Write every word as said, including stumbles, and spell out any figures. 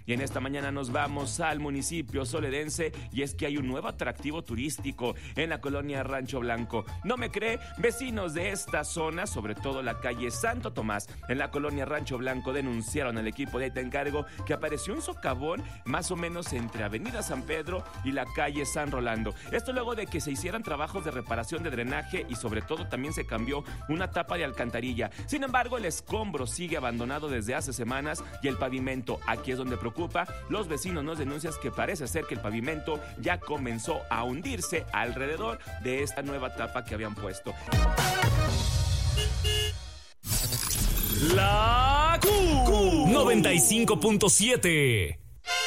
Y en esta mañana nos vamos al municipio soledense y es que hay un nuevo atractivo turístico en la colonia Rancho Blanco. ¿No me cree? Vecinos de esta zona, sobre todo la calle Santo Tomás, en la colonia Rancho Blanco, denunciaron al equipo de Te Encargo que apareció un socavón más o menos entre Avenida San Pedro y la calle San Rolando. Esto luego de que se hicieran trabajos de reparación de drenaje y sobre todo también se cambió una tapa de alcantarilla. Sin embargo, el escombro sigue abandonado desde hace semanas y el pavimento, aquí es donde preocupa. Los vecinos nos denuncian que parece ser que el pavimento ya comenzó a hundirse alrededor de esta nueva tapa que habían puesto. La Q noventa y cinco punto siete.